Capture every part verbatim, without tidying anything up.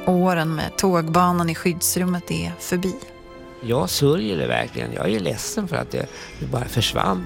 Åren med tågbanan i skyddsrummet är förbi. Jag sörjer det verkligen. Jag är ledsen för att det, det bara försvann.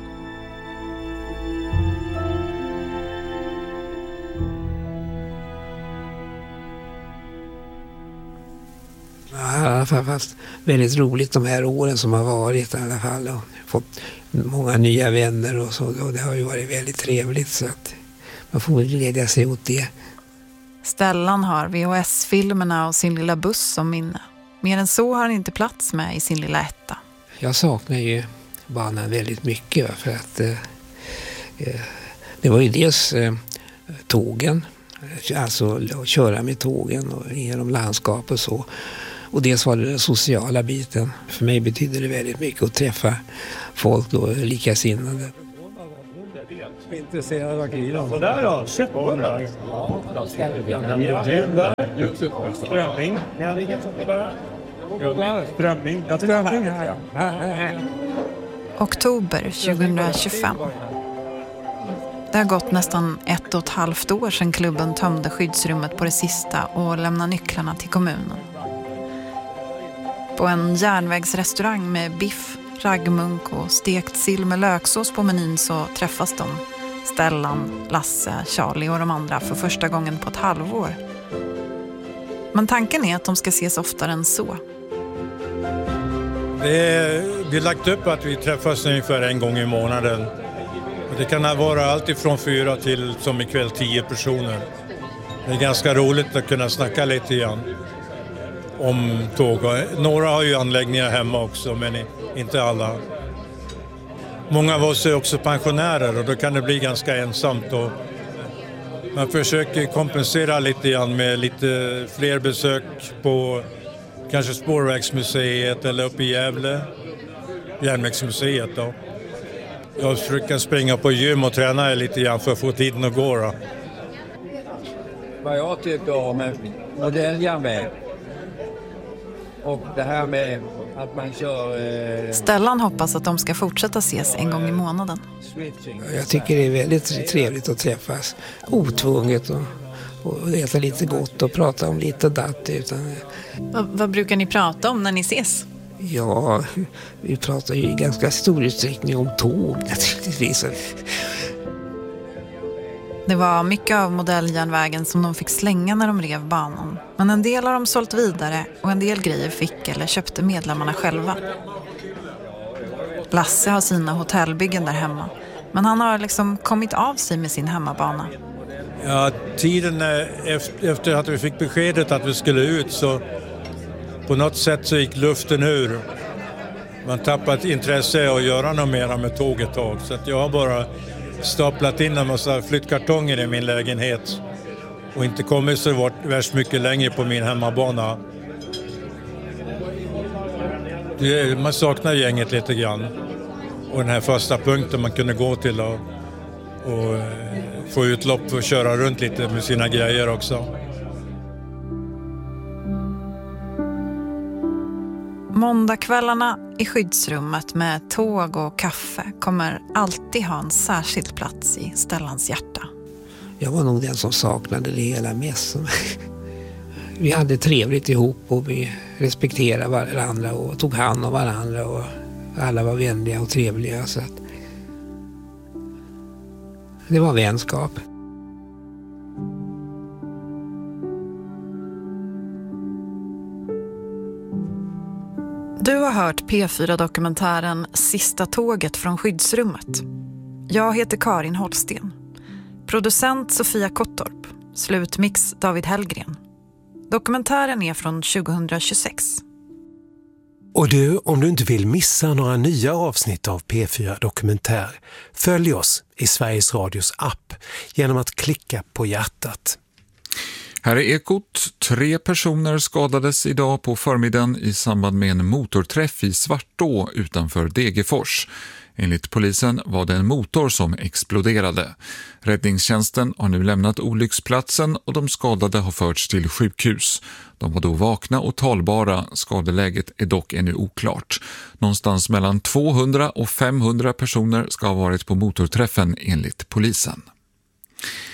Ja, fast väldigt roligt de här åren som har varit i alla fall, och fått många nya vänner och så, och det har ju varit väldigt trevligt, så att man får glädja sig åt det. Stellan har V H S-filmerna och sin lilla buss som minne. Mer än så har han inte plats med i sin lilla etta. Jag saknar ju banan väldigt mycket, för att eh, det var ju dels eh, tågen, alltså att köra med tågen och genom landskap och så. Och dels var det den sociala biten. För mig betyder det väldigt mycket att träffa folk då, likasinnade. Intresserad av grillen. Så där då, köp på den där. Strömming. Strömming. Jag tror jag här, ja. Oktober tjugohundratjugofem. Det har gått nästan ett och ett halvt år sedan klubben tömde skyddsrummet på det sista och lämnade nycklarna till kommunen. På en järnvägsrestaurang med biff, raggmunk och stekt sill med löksås på menyn så träffas de. Stellan, Lasse, Charlie och de andra för första gången på ett halvår. Men tanken är att de ska ses oftare än så. Det är, vi har lagt upp att vi träffas ungefär en gång i månaden. Och det kan vara allt ifrån fyra till som ikväll tio personer. Det är ganska roligt att kunna snacka lite grann om tåg. Några har ju anläggningar hemma också, men inte alla. Många av oss är också pensionärer och då kan det bli ganska ensamt. Och man försöker kompensera lite grann med lite fler besök på kanske Spårvägsmuseet eller uppe i Gävle, Järnvägsmuseet då. Jag försöker springa på gym och träna lite grann för att få tiden att gå då. Vad jag tycker om modern järnväg och det här med att man kör... Eh... Stellan hoppas att de ska fortsätta ses en gång i månaden. Jag tycker det är väldigt trevligt att träffas otvunget och, och äta lite gott och prata om lite datt. Utan... Vad, vad brukar ni prata om när ni ses? Ja, vi pratar ju i ganska stor utsträckning om tåg naturligtvis. Det var mycket av modelljärnvägen som de fick slänga när de rev banan. Men en del har de sålt vidare och en del grejer fick eller köpte medlemmarna själva. Lasse har sina hotellbyggen där hemma. Men han har liksom kommit av sig med sin hemmabana. Ja, tiden efter att vi fick beskedet att vi skulle ut så på något sätt så gick luften ur. Man tappat intresse att göra något mer med tåg ett tag. Så att jag har bara staplat in en massa flyttkartonger i min lägenhet och inte kommit så värst mycket längre på min hemmabana. Det, man saknar gänget lite grann. Och den här första punkten man kunde gå till och, och få utlopp och köra runt lite med sina grejer också. Måndagskvällarna i skyddsrummet med tåg och kaffe kommer alltid ha en särskild plats i Stellans hjärta. Jag var nog den som saknade det hela mest. Vi hade trevligt ihop och vi respekterade varandra och tog hand om varandra och alla var vänliga och trevliga. Så att det var vänskap. Du har hört P fyra-dokumentären Sista tåget från skyddsrummet. Jag heter Karin Holsten. Producent Sofia Kottorp. Slutmix David Hellgren. Dokumentären är från tjugohundratjugosex. Och du, om du inte vill missa några nya avsnitt av P fyra-dokumentär, följ oss i Sveriges Radios app genom att klicka på hjärtat. Här är Ekot. Tre personer skadades idag på förmiddagen i samband med en motorträff i Svartå utanför Degerfors. Enligt polisen var det en motor som exploderade. Räddningstjänsten har nu lämnat olycksplatsen och de skadade har förts till sjukhus. De var då vakna och talbara, skadeläget är dock ännu oklart. Någonstans mellan tvåhundra och femhundra personer ska ha varit på motorträffen enligt polisen.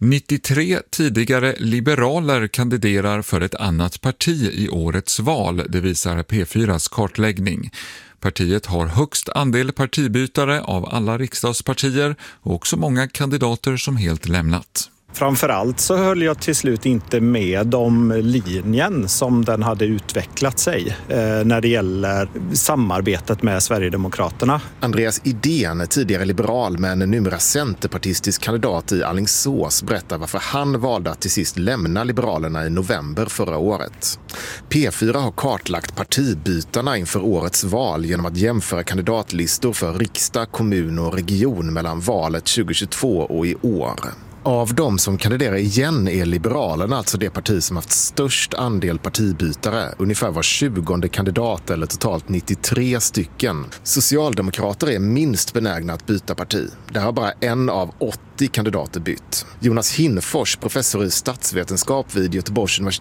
nittiotre tidigare liberaler kandiderar för ett annat parti i årets val, det visar P fyras kartläggning. Partiet har högst andel partibytare av alla riksdagspartier och också många kandidater som helt lämnat. Framförallt så höll jag till slut inte med om linjen som den hade utvecklat sig eh, när det gäller samarbetet med Sverigedemokraterna. Andreas Idén, tidigare liberal men numera centerpartistisk kandidat i Alingsås, berättar varför han valde att till sist lämna Liberalerna i november förra året. P fyra har kartlagt partibytarna inför årets val genom att jämföra kandidatlistor för riksdag, kommun och region mellan valet tjugohundratjugotvå och i år. Av de som kandiderar igen är Liberalerna alltså det parti som haft störst andel partibytare, ungefär var tjugonde kandidat eller totalt nittiotre stycken. Socialdemokrater är minst benägna att byta parti. Där har bara en av åttio kandidater bytt. Jonas Hinfors, professor i statsvetenskap vid Göteborgs universitet,